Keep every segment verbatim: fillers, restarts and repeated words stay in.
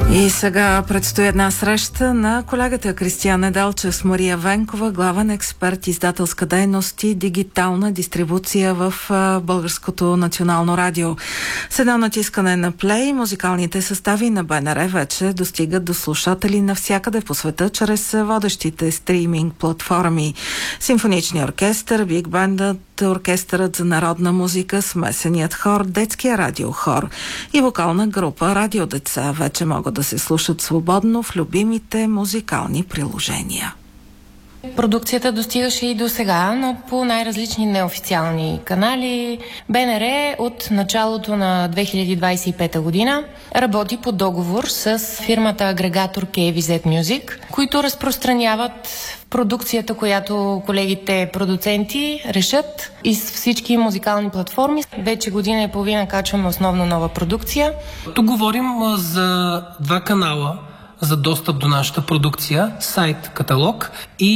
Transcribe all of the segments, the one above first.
И сега предстои една среща на колегата Кристиян Неделчев с Мария Венкова, главен експерт издателска дейност и дигитална дистрибуция в Българското национално радио. С едно натискане на плей, музикалните състави на БНР вече достигат до слушатели навсякъде по света чрез водещите стриминг платформи. Симфоничният оркестър, биг бендът, оркестърът за народна музика, смесеният хор, детския радиохор и вокална група Радио Деца вече могат да се слушат свободно в любимите музикални приложения. Продукцията достигаше и до сега, но по най-различни неофициални канали. БНР от началото на две хиляди двадесет и пета година работи по договор с фирмата агрегатор кей ви зет Music, които разпространяват продукцията, която колегите продуценти решат и с всички музикални платформи. Вече година и половина качваме основно нова продукция. Тук говорим за два канала за достъп до нашата продукция, сайт, каталог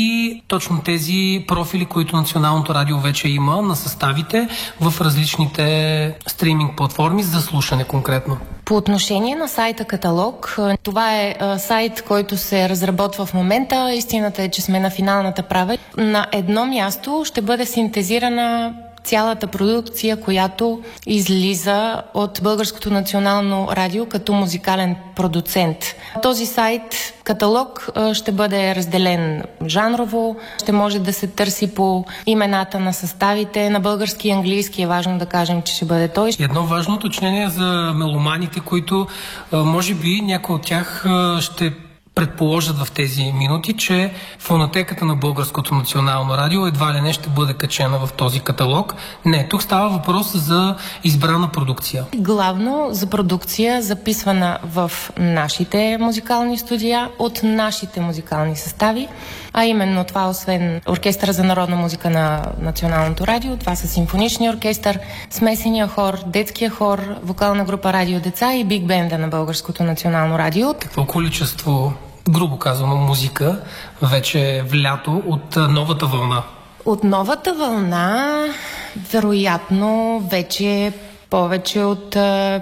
и точно тези профили, които Националното радио вече има на съставите в различните стриминг платформи за слушане конкретно. По отношение на сайта каталог, това е сайт, който се разработва в момента. Истината е, че сме на финалната права. На едно място ще бъде синтезирана цялата продукция, която излиза от Българското национално радио като музикален продуцент. Този сайт, каталог, ще бъде разделен жанрово, ще може да се търси по имената на съставите, на български и английски е важно да кажем, че ще бъде той. Едно важно уточнение за меломаните, които може би някои от тях ще предположат в тези минути, че фонотеката на Българското национално радио едва ли не ще бъде качена в този каталог. Не, тук става въпрос за избрана продукция. Главно за продукция, записвана в нашите музикални студия, от нашите музикални състави, а именно това, освен оркестъра за народна музика на Националното радио, това са симфоничния оркестър, смесения хор, детския хор, вокална група Радио Деца и биг бенда на Българското национално радио. Какво количество, грубо казано, музика вече е влято от новата вълна? От новата вълна, вероятно, вече повече от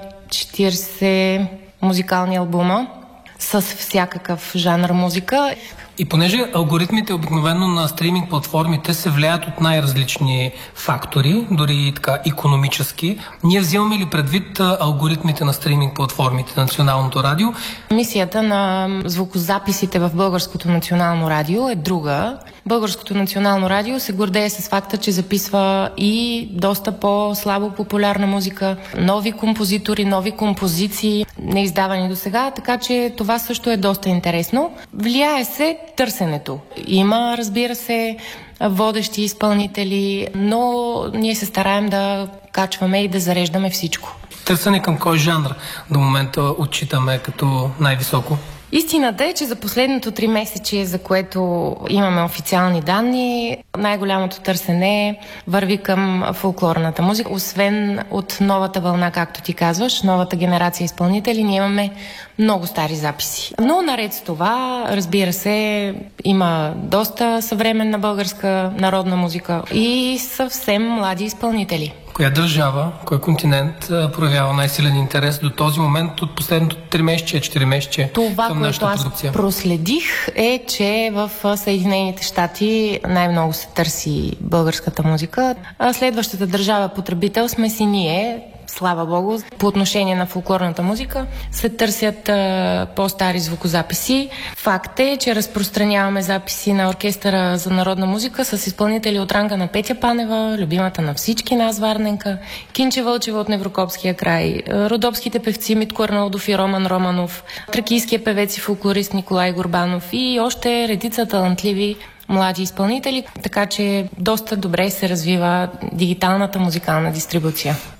четиридесет музикални албума с всякакъв жанр музика. И понеже алгоритмите обикновено на стриминг платформите се влияят от най-различни фактори, дори така икономически, ние взимаме ли предвид алгоритмите на стриминг платформите на Националното радио? Мисията на звукозаписите в Българското национално радио е друга. Българското национално радио се гордее с факта, че записва и доста по-слабо популярна музика, нови композитори, нови композиции, неиздавани до сега, така че това също е доста интересно. Влияе се търсенето. Има, разбира се, водещи изпълнители, но ние се стараем да качваме и да зареждаме всичко. Търсене към кой жанр до момента отчитаме като най-високо? Истината е, че за последното три месече, за което имаме официални данни, най-голямото търсене върви към фолклорната музика. Освен от новата вълна, както ти казваш, новата генерация изпълнители, ние имаме много стари записи. Но наред с това, разбира се, има доста съвременна българска народна музика и съвсем млади изпълнители. Коя държава, кой континент проявява най-силен интерес до този момент от последното три месече, четири месече към нашата продукция? Това, което аз проследих, е, че в Съединените щати най-много се търси българската музика. А следващата държава потребител сме си ние. Слава Богу, по отношение на фолклорната музика се търсят а, по-стари звукозаписи. Факт е, че разпространяваме записи на оркестъра за народна музика с изпълнители от ранга на Петя Панева, любимата на всички нас Варненка, Кинче Вълчева от Неврокопския край, родопските певци Митко Арнаудов и Роман Романов, тракийския певец и фолклорист Николай Горбанов и още редица талантливи млади изпълнители, така че доста добре се развива дигиталната музикална дистрибуция.